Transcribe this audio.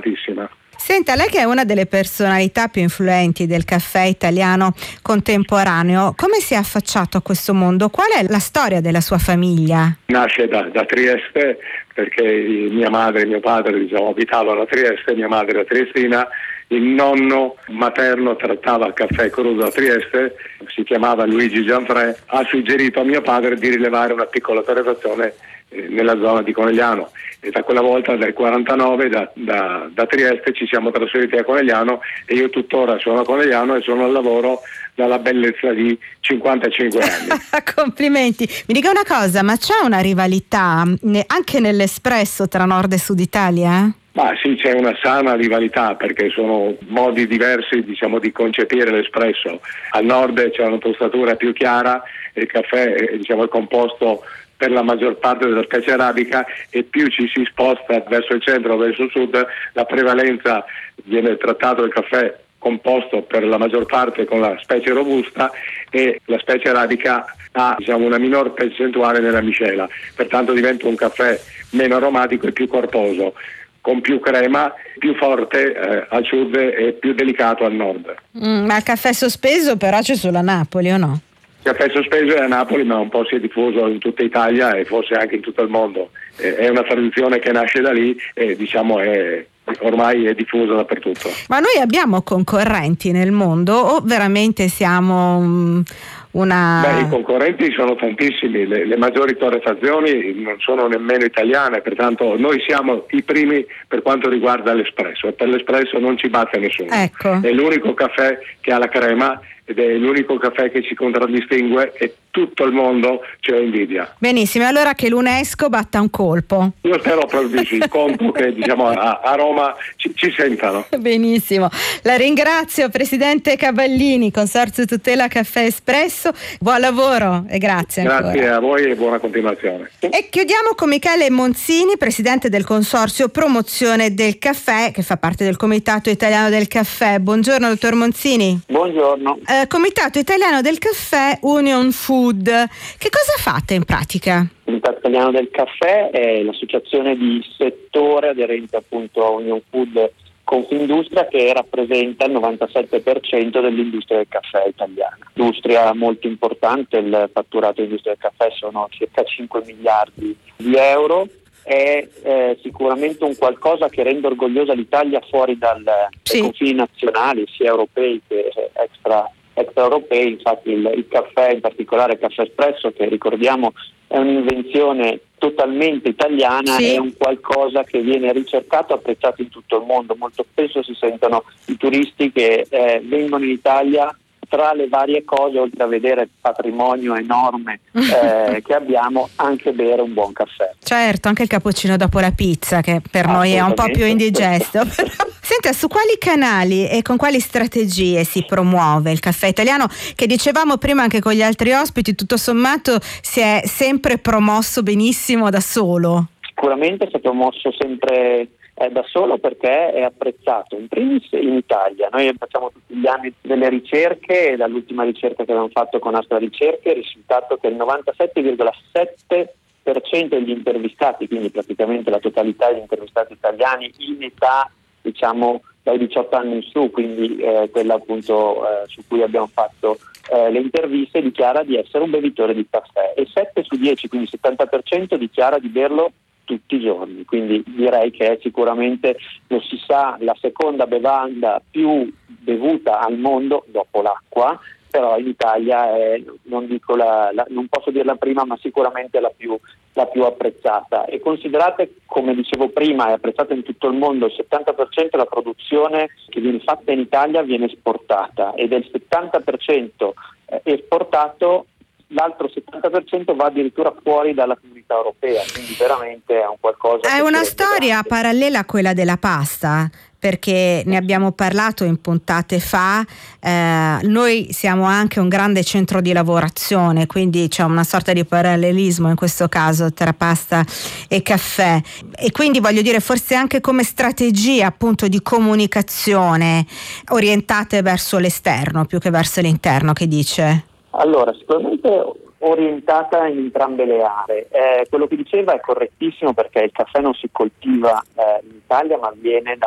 elevatissima. Senta, lei che è una delle personalità più influenti del caffè italiano contemporaneo, come si è affacciato a questo mondo? Qual è la storia della sua famiglia? Nasce da Trieste, perché mia madre e mio padre abitavano a Trieste, mia madre a Triestina. Il nonno materno trattava il caffè crudo a Trieste, si chiamava Luigi Gianfrè, ha suggerito a mio padre di rilevare una piccola torrefazione nella zona di Conegliano, e da quella volta, dal 49, da Trieste ci siamo trasferiti a Conegliano, e io tuttora sono a Conegliano e sono al lavoro dalla bellezza di 55 anni. Complimenti. Mi dica una cosa, ma c'è una rivalità anche nell'espresso tra Nord e Sud Italia? Ma sì, c'è una sana rivalità, perché sono modi diversi, di concepire l'espresso. Al nord c'è una tostatura più chiara, il caffè è, il composto per la maggior parte della specie arabica, e più ci si sposta verso il centro o verso il sud, la prevalenza viene trattato il caffè composto per la maggior parte con la specie robusta, e la specie arabica ha una minor percentuale nella miscela, pertanto diventa un caffè meno aromatico e più corposo, con più crema, più forte al sud e più delicato al nord. Ma il caffè sospeso però c'è solo a Napoli, o no? Il caffè sospeso è a Napoli, ma un po' si è diffuso in tutta Italia e forse anche in tutto il mondo. È una tradizione che nasce da lì e ormai è diffusa dappertutto. Ma noi abbiamo concorrenti nel mondo o veramente siamo i concorrenti sono tantissimi, le maggiori torrefazioni non sono nemmeno italiane, pertanto noi siamo i primi per quanto riguarda l'espresso, e per l'espresso non ci batte nessuno. Ecco. È l'unico caffè che ha la crema ed è l'unico caffè che ci contraddistingue, e tutto il mondo ce lo invidia. Benissimo, allora che l'UNESCO batta un colpo. Io spero proprio di sì, conto che a Roma ci sentano. Benissimo, la ringrazio Presidente Cavallini, Consorzio Tutela Caffè Espresso, buon lavoro e grazie ancora. Grazie a voi e buona continuazione. E chiudiamo con Michele Monzini, Presidente del Consorzio Promozione del Caffè, che fa parte del Comitato Italiano del Caffè. Buongiorno dottor Monzini. Buongiorno. Comitato Italiano del Caffè, Union Food, che cosa fate in pratica? Il Comitato Italiano del Caffè è l'associazione di settore aderente appunto a Union Food Confindustria, che rappresenta il 97% dell'industria del caffè italiana. Industria molto importante, il fatturato dell'industria del caffè sono circa 5 miliardi di euro. È sicuramente un qualcosa che rende orgogliosa l'Italia fuori dai confini nazionali, sia europei che extraeuropei. Infatti il caffè, in particolare il caffè espresso, che ricordiamo è un'invenzione totalmente italiana, sì, è un qualcosa che viene ricercato e apprezzato in tutto il mondo. Molto spesso si sentono i turisti che vengono in Italia, tra le varie cose, oltre a vedere il patrimonio enorme che abbiamo, anche bere un buon caffè. Certo, anche il cappuccino dopo la pizza, che per noi è un po' più indigesto. Senta, su quali canali e con quali strategie si promuove il caffè italiano, che dicevamo prima anche con gli altri ospiti, tutto sommato si è sempre promosso benissimo da solo? Sicuramente è stato promosso sempre da solo, perché è apprezzato in primis in Italia. Noi facciamo tutti gli anni delle ricerche, e dall'ultima ricerca che abbiamo fatto con Astra Ricerche è il risultato che il 97,7% degli intervistati, quindi praticamente la totalità degli intervistati italiani in età dai 18 anni in su, quindi quella appunto su cui abbiamo fatto le interviste, dichiara di essere un bevitore di caffè, e 7 su 10, quindi il 70%, dichiara di berlo tutti i giorni. Quindi direi che è sicuramente, lo si sa, la seconda bevanda più bevuta al mondo dopo l'acqua, però in Italia è, non posso dire la prima, ma sicuramente la più apprezzata. E considerate, come dicevo prima, è apprezzata in tutto il mondo. Il 70% della produzione che viene fatta in Italia viene esportata, e del 70% esportato l'altro 70% va addirittura fuori dalla comunità europea, quindi veramente è un qualcosa. È una storia parallela a quella della pasta, perché ne abbiamo parlato in puntate fa. Noi siamo anche un grande centro di lavorazione, quindi c'è una sorta di parallelismo in questo caso tra pasta e caffè, e quindi voglio dire, forse anche come strategie appunto di comunicazione orientate verso l'esterno più che verso l'interno. Che dice? Allora, sicuramente orientata in entrambe le aree. Quello che diceva è correttissimo, perché il caffè non si coltiva in Italia, ma viene da